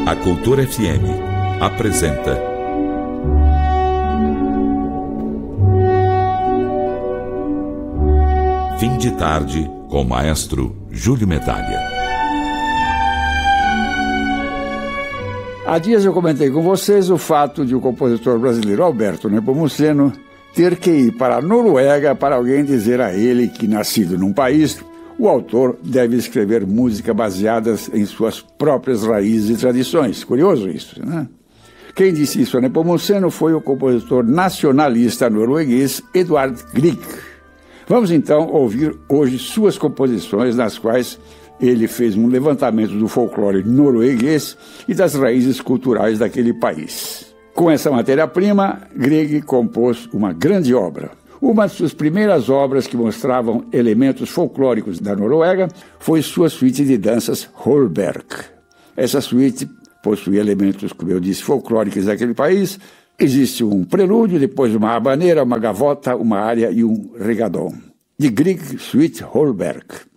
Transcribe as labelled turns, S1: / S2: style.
S1: A Cultura FM apresenta Fim de Tarde com o maestro Júlio Medalha.
S2: Há dias eu comentei com vocês o fato de o compositor brasileiro Alberto Nepomuceno ter que ir para a Noruega para alguém dizer a ele que, nascido num país, o autor deve escrever música baseadas em suas próprias raízes e tradições. Curioso isso, né? Quem disse isso a Nepomuceno foi o compositor nacionalista norueguês Edvard Grieg. Vamos então ouvir hoje suas composições, nas quais ele fez um levantamento do folclore norueguês e das raízes culturais daquele país. Com essa matéria-prima, Grieg compôs uma grande obra. Uma de suas primeiras obras que mostravam elementos folclóricos da Noruega foi sua suíte de danças Holberg. Essa suíte possui elementos, como eu disse, folclóricos daquele país. Existe um prelúdio, depois uma habaneira, uma gavota, uma área e um regadão. De Grieg, Suite Holberg.